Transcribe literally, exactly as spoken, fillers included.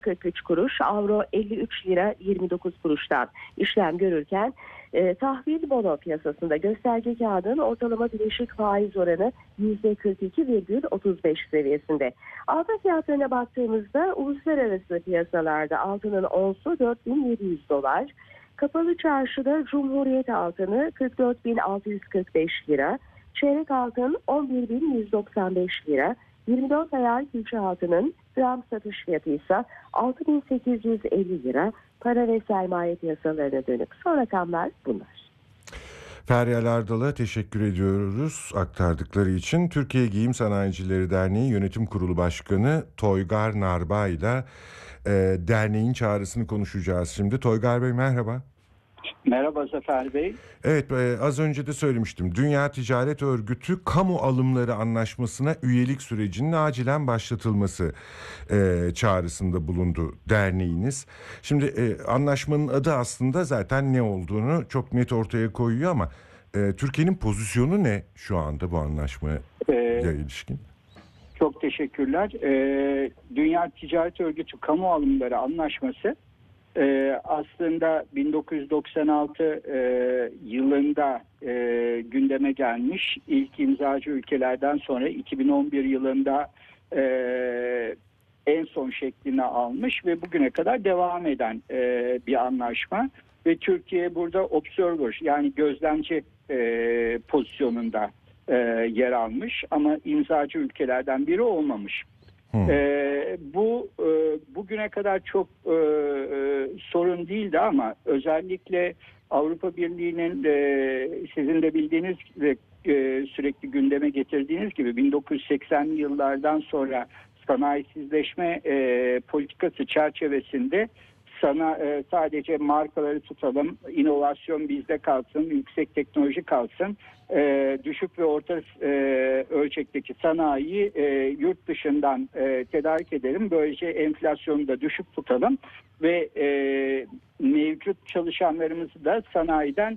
kırk üç kuruş, avro elli üç lira yirmi dokuz kuruştan işlem görürken e, tahvil bono piyasasında gösterge kağıdın ortalama bileşik faiz oranı yüzde kırk iki virgül otuz beş seviyesinde. Altın fiyatlarına baktığımızda uluslararası piyasalarda altının onsu dört bin yedi yüz dolar, kapalı çarşıda Cumhuriyet altını kırk dört bin altı yüz kırk beş lira, çeyrek altın on bir bin yüz doksan beş lira, yirmi dört ayar külçe altının gram satış fiyatı ise altı bin sekiz yüz elli lira. Para ve sermaye piyasalarına dönük son rakamlar bunlar. Feryal Ardal'a teşekkür ediyoruz aktardıkları için. Türkiye Giyim Sanayicileri Derneği Yönetim Kurulu Başkanı Toygar Narbay ile derneğin çağrısını konuşacağız şimdi. Toygar Bey merhaba. Merhaba Zafer Bey. Evet, e, az önce de söylemiştim. Dünya Ticaret Örgütü kamu alımları anlaşmasına üyelik sürecinin acilen başlatılması e, çağrısında bulundu derneğiniz. Şimdi e, anlaşmanın adı aslında zaten ne olduğunu çok net ortaya koyuyor ama e, Türkiye'nin pozisyonu ne şu anda bu anlaşmaya ee, ilişkin? Çok teşekkürler. Ee, Dünya Ticaret Örgütü kamu alımları anlaşması Ee, aslında bin dokuz yüz doksan altı e, yılında e, gündeme gelmiş. İlk imzacı ülkelerden sonra iki bin on bir yılında e, en son şeklini almış ve bugüne kadar devam eden e, bir anlaşma. Ve Türkiye burada observer yani gözlemci e, pozisyonunda e, yer almış ama imzacı ülkelerden biri olmamış. Hmm. Ee, bu e, bugüne kadar çok e, e, sorun değildi ama özellikle Avrupa Birliği'nin e, sizin de bildiğiniz ve e, sürekli gündeme getirdiğiniz gibi bin dokuz yüz seksenli yıllardan sonra sanayisizleşme e, politikası çerçevesinde sana e, sadece markaları tutalım, inovasyon bizde kalsın, yüksek teknoloji kalsın, e, düşük ve orta e, ölçekteki sanayiyi e, yurt dışından e, tedarik edelim. Böylece enflasyonu da düşük tutalım ve e, mevcut çalışanlarımızı da sanayiden